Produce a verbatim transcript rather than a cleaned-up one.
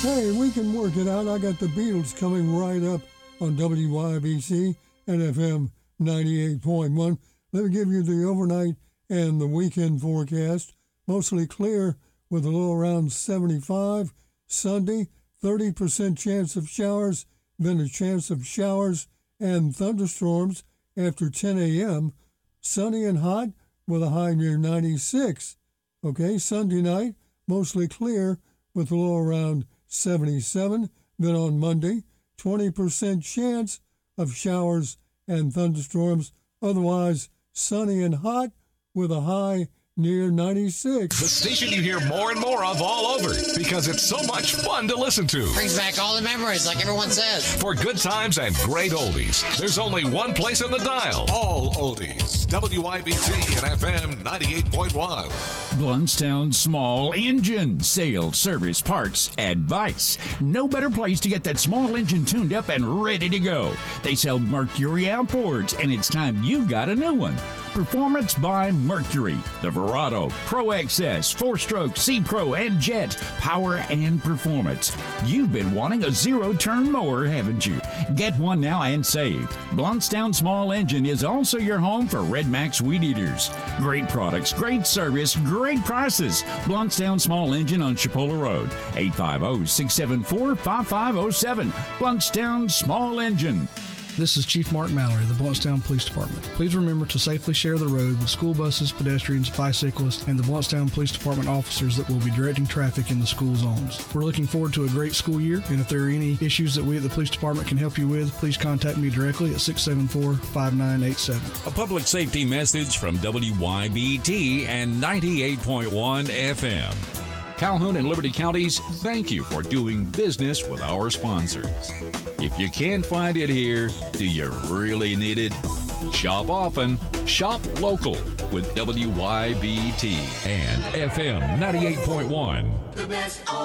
Hey, we can work it out. I got the Beatles coming right up on W Y B C and F M ninety-eight point one. Let me give you the overnight and the weekend forecast. Mostly clear with a low around seventy-five. Sunday, thirty percent chance of showers, then a chance of showers and thunderstorms after ten a.m. Sunny and hot with a high near ninety-six. Okay, Sunday night, mostly clear with a low around seventy-seven. Then on Monday, twenty percent chance of showers and thunderstorms. Otherwise, sunny and hot with a high near ninety-six. The station you hear more and more of all over because it's so much fun to listen to. Brings back all the memories, like everyone says. For good times and great oldies, there's only one place in the dial. All oldies. W Y B C and F M ninety-eight point one. Bluntstown Small Engine Sales, Service, Parts, Advice. No better place to get that small engine tuned up and ready to go. They sell Mercury outboards, and it's time you got a new one. Performance by Mercury. The Verado, Pro X S, four-stroke, C-Pro, and Jet. Power and performance. You've been wanting a zero-turn mower, haven't you? Get one now and save. Bluntstown Small Engine is also your home for Red Max Weed Eaters. Great products, great service, great prices. Bluntstown Small Engine on Chipola Road. eight five zero, six seven four, five five zero seven. Bluntstown Small Engine. This is Chief Mark Mallory of the Bluntstown Police Department. Please remember to safely share the road with school buses, pedestrians, bicyclists, and the Bluntstown Police Department officers that will be directing traffic in the school zones. We're looking forward to a great school year, and if there are any issues that we at the Police Department can help you with, please contact me directly at six seven four, five nine eight seven. A public safety message from W Y B T and ninety-eight point one F M. Calhoun and Liberty Counties, thank you for doing business with our sponsors. If you can't find it here, do you really need it? Shop often, shop local with W Y B T and F M ninety-eight point one.